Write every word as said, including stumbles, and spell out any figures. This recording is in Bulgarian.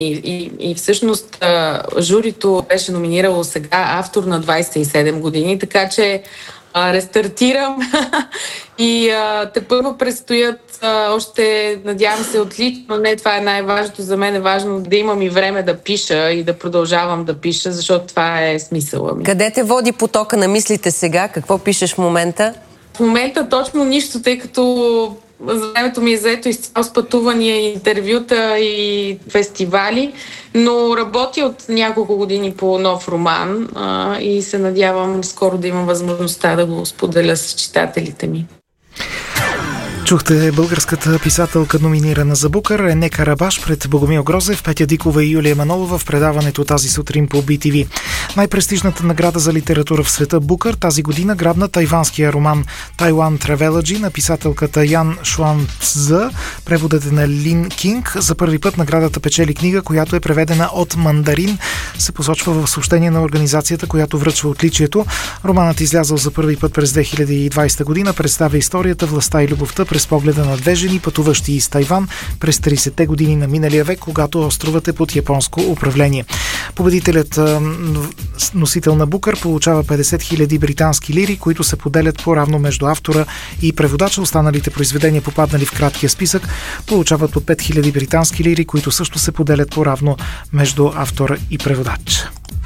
и, и всъщност журито беше номинирало сега автор на двайсет и седем години, така че а, рестартирам и а, те първо предстоят а, още, надявам се, отлично. Не, това е най-важното. За мен е важно да имам и време да пиша и да продължавам да пиша, защото това е смисъла ми. Къде те води потока на мислите сега? Какво пишеш в момента? В момента точно нищо, тъй като времето ми е заето изцяло с пътувания, интервюта и фестивали, но работя от няколко години по нов роман а, и се надявам скоро да имам възможността да го споделя с читателите ми. Чухте българската писателка, номинирана за Букър, Ене Карабаш пред Богомил Грозев, Петя Дикова и Юлия Манолова в предаването тази сутрин по Би Ти Ви. Най-престижната награда за литература в света Букър тази година грабна тайванския роман Тайуан Тревелъджи на писателката Ян Шуанцзъ. Преводът е на Лин Кинг. За първи път наградата печели книга, която е преведена от мандарин, се посочва в съобщение на организацията, която връчва отличието. Романът, излязъл за първи път през две хиляди и двайсета година, представя историята, властта и любовта през погледа на две жени, пътуващи из Тайван през трийсетте години на миналия век, когато островът е под японско управление. Победителят, носител на Букър, получава петдесет хиляди британски лири, които се поделят по-равно между автора и преводача. Останалите произведения, попаднали в краткия списък, получават по пет хиляди британски лири, които също се поделят по-равно между автора и преводача.